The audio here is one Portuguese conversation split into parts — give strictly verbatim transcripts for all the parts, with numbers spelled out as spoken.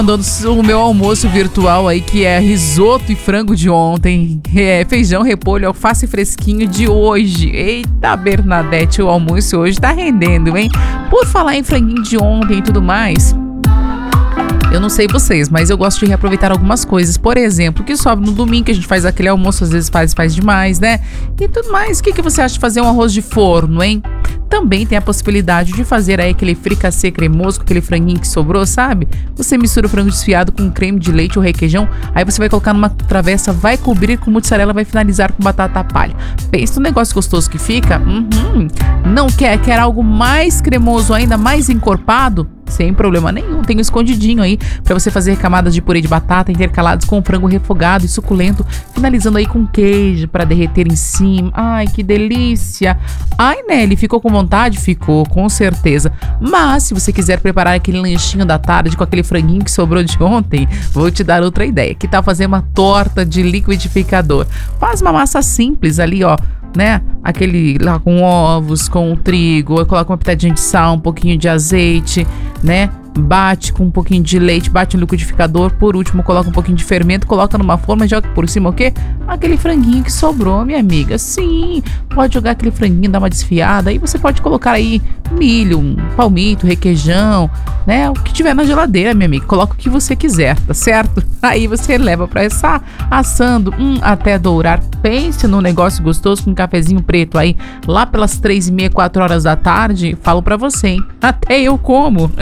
O meu almoço virtual aí, que é risoto e frango de ontem, é feijão, repolho, alface fresquinho de hoje. Eita, Bernadette, o almoço hoje tá rendendo, hein? Por falar em franguinho de ontem e tudo mais, eu não sei vocês, mas eu gosto de reaproveitar algumas coisas. Por exemplo, o que sobra no domingo, que a gente faz aquele almoço, às vezes faz, faz demais, né? E tudo mais. O que, que você acha de fazer um arroz de forno, hein? Também tem a possibilidade de fazer aí aquele fricassê cremoso com aquele franguinho que sobrou, sabe? Você mistura o frango desfiado com creme de leite ou requeijão, aí você vai colocar numa travessa, vai cobrir com mussarela, vai finalizar com batata palha. Pensa no negócio gostoso que fica? Uhum. Não quer? Quer algo mais cremoso, ainda mais encorpado? Sem problema nenhum, tem um escondidinho aí pra você fazer camadas de purê de batata intercalados com frango refogado e suculento, finalizando aí com queijo pra derreter em cima. Ai, que delícia! Ai, Nelly, ficou com vontade? Ficou, com certeza. Mas se você quiser preparar aquele lanchinho da tarde com aquele franguinho que sobrou de ontem, vou te dar outra ideia. Que tal fazer uma torta de liquidificador? Faz uma massa simples ali, ó, né? Aquele lá com ovos, com trigo, coloca uma pitadinha de sal, um pouquinho de azeite, né? Bate com um pouquinho de leite, bate no liquidificador. Por último, coloca um pouquinho de fermento, coloca numa forma e joga por cima o quê? Aquele franguinho que sobrou, minha amiga. Sim, pode jogar aquele franguinho, dar uma desfiada. Aí você pode colocar aí milho, um palmito, requeijão, né? O que tiver na geladeira, minha amiga. Coloca o que você quiser, tá certo? Aí você leva pra assar, assando hum, até dourar. Pense num negócio gostoso com um cafezinho preto aí, lá pelas três e meia, quatro horas da tarde. Falo pra você, hein? Até eu como.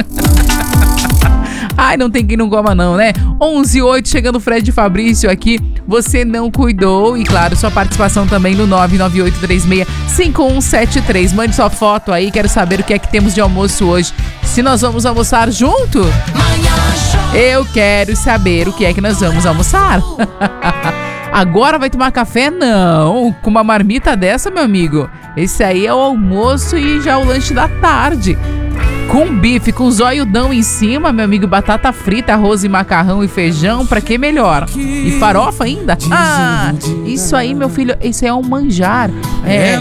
Ai, não tem quem não coma não, né? onze e oito, chegando o Fred Fabrício aqui. Você não cuidou. E claro, sua participação também no nove nove oito três seis cinco um sete três. Mande sua foto aí, quero saber o que é que temos de almoço hoje. Se nós vamos almoçar junto? Eu quero saber o que é que nós vamos almoçar. Agora vai tomar café? Não, com uma marmita dessa, meu amigo. Esse aí é o almoço e já o lanche da tarde. Com bife, com zoiudão em cima, meu amigo, batata frita, arroz e macarrão e feijão, pra que melhor? E farofa ainda? Ah, isso aí, meu filho, isso é um manjar. É,